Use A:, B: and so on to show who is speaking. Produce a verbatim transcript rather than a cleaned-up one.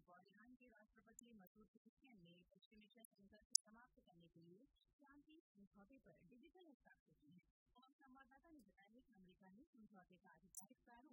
A: और ईरान के राष्ट्रपति मसूद पेज़ेश्कियान ने पश्चिमी क्षेत्र संघर्ष समाप्त करने के लिए शांति समझौते पर डिजिटल हस्ताक्षर किए हैं। और संवाददाता ने बताया कि अमेरिका ने समझौते का आधिकारिक प्रारूप